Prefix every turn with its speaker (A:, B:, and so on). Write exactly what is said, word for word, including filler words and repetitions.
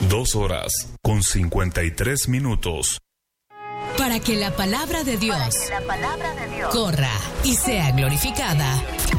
A: Dos horas con cincuenta y tres minutos.
B: Para que la palabra de Dios,
C: Para que la palabra de Dios
B: corra y sea glorificada.